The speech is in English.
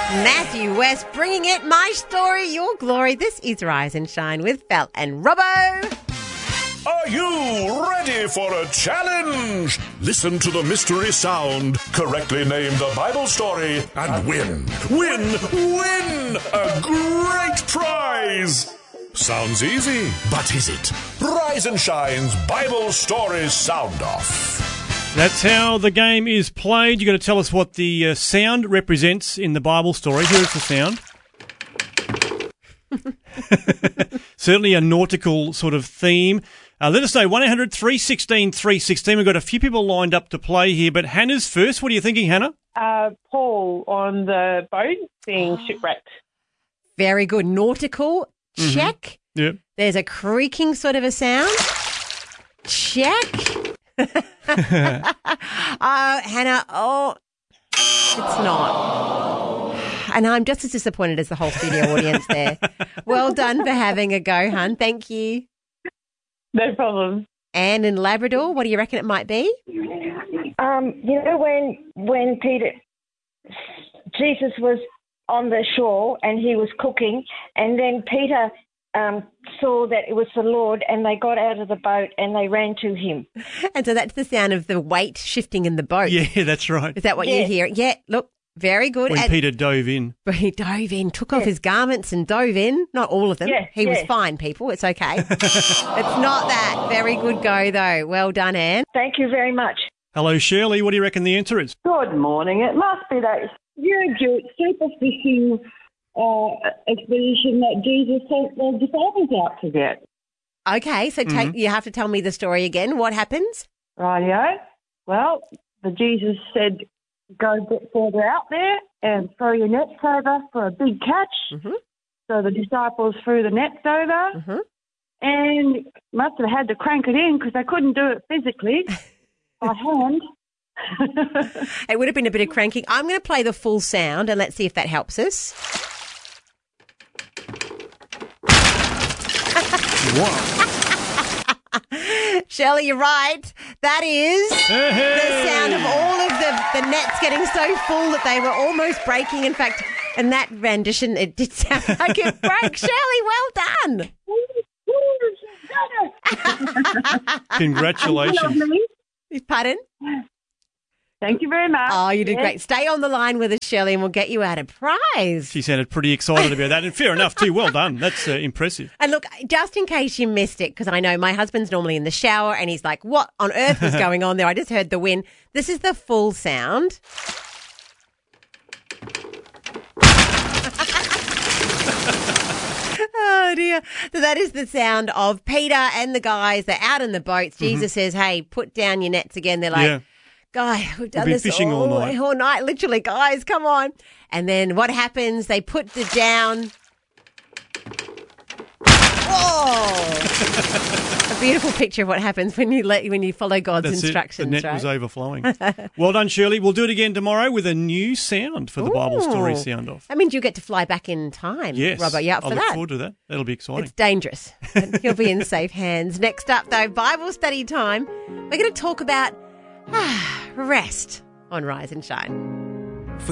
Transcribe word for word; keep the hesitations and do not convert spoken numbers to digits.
Matthew West bringing it, my story, your glory. This is Rise and Shine with Fel and Robbo. Are you ready for a challenge? Listen to the mystery sound, correctly name the Bible story, and win, win, win a great prize. Sounds easy, but is it? Rise and Shine's Bible Story Sound Off. That's how the game is played. You've got to tell us what the uh, sound represents in the Bible story. Here is the sound. Certainly a nautical sort of theme. Uh, let us know, one eight hundred three one six three one six. We've got a few people lined up to play here, but Hannah's first. What are you thinking, Hannah? Uh, Paul on the boat being shipwrecked. Very good. Nautical, check. Mm-hmm. Yep. There's a creaking sort of a sound. Check. uh, Hannah, oh, it's not. And I'm just as disappointed as the whole studio audience there. Well done for having a go, hun. Thank you. No problem. And in Labrador, what do you reckon it might be? Um, you know when when Peter, Jesus was on the shore and he was cooking, and then Peter um, saw that it was the Lord, and they got out of the boat and they ran to him. And so that's the sound of the weight shifting in the boat. Yeah, that's right. Is that what Yeah. you hear? Yeah, look, very good. When And- Peter dove in. But he dove in, took off Yeah. his garments and dove in. Not all of them. Yeah, he was yeah. fine, people. It's okay. It's not that. Very good go, though. Well done, Anne. Thank you very much. Hello, Shirley. What do you reckon the answer is? Good morning. It must be that huge superfishing uh, expedition that Jesus sent the disciples out to get. Okay, so take, you have to tell me the story again. What happens? Rightio. Well, the Jesus said, go a bit further out there and throw your nets over for a big catch. Mm-hmm. So the disciples threw the nets over Mm-hmm. and must have had to crank it in because they couldn't do it physically by hand. It would have been a bit of cranking. I'm going to play the full sound and let's see if that helps us. Shelley, you're right. That is the sound of all of the, the nets getting so full that they were almost breaking. In fact, in that rendition, it did sound like it broke. Shelley, well done. Congratulations. Pardon? Thank you very much. Oh, you did Yes. great. Stay on the line with us, Shelley, and we'll get you out a prize. She sounded pretty excited about that, and fair enough too. Well done. That's uh, impressive. And look, just in case you missed it, because I know my husband's normally in the shower and he's like, what on earth was going on there? I just heard the wind. This is the full sound. Oh, dear. So that is the sound of Peter and the guys. They're out in the boats. Jesus says, hey, put down your nets again. They're like, Yeah. guy, we've done been this fishing all all, night." all night. Literally, guys, come on. And then what happens? They put the down. Oh! A beautiful picture of what happens when you let when you follow God's That's instructions. it. The net right? was overflowing. Well done, Shirley. We'll do it again tomorrow with a new sound for the Bible story Ooh. sound off. That means you get to fly back in time. Yes. Robert, you up I for look that? forward to that. That'll be exciting. It's dangerous. But you'll be in safe hands. Next up, though, Bible study time. We're going to talk about ah, rest on Rise and Shine.